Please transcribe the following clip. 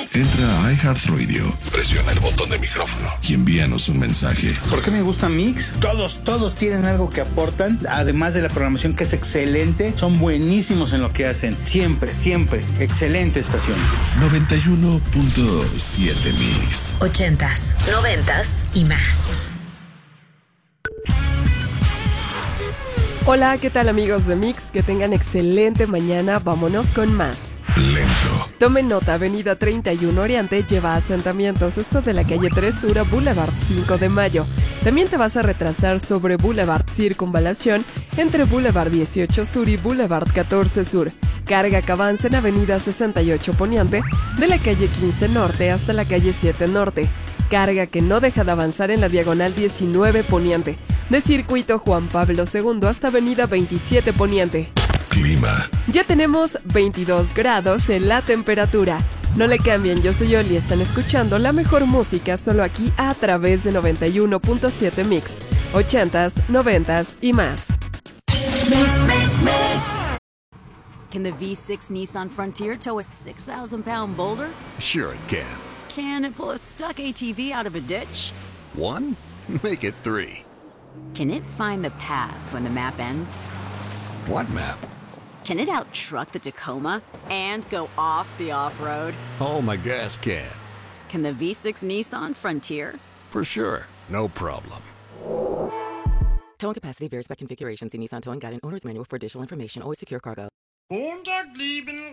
Entra a iHeartRadio, presiona el botón de micrófono y envíanos un mensaje. ¿Por qué me gusta Mix? Todos tienen algo que aportan, además de la programación que es excelente, son buenísimos en lo que hacen. Siempre, excelente estación. 91.7 Mix. 80s, 90s y más. Hola, ¿qué tal amigos de Mix? Que tengan excelente mañana, vámonos con más. Lento. Tomen nota, avenida 31 Oriente lleva asentamientos, esto de la calle 3 Sur a Boulevard 5 de Mayo. También te vas a retrasar sobre Boulevard Circunvalación entre Boulevard 18 Sur y Boulevard 14 Sur. Carga que avanza en avenida 68 Poniente de la calle 15 Norte hasta la calle 7 Norte. Carga que no deja de avanzar en la diagonal 19 Poniente, de Circuito Juan Pablo II hasta avenida 27 Poniente. Clima. Ya tenemos 22 grados en la temperatura. No le cambien, yo soy Oli, están escuchando la mejor música solo aquí a través de 91.7 Mix. 80s, 90s y más. Can the V6 Nissan Frontier tow a 6,000-pound boulder? Sure it can. Can it pull a stuck ATV out of a ditch? 1? Make it 3. Can it find the path when the map ends? What map? Can it out-truck the Tacoma and go off the off-road? Oh, my gas can. Can the V6 Nissan Frontier? For sure. No problem. Towing capacity varies by configuration. See Nissan Towing Guide and Owner's Manual for additional information. Always secure cargo. Montag lieben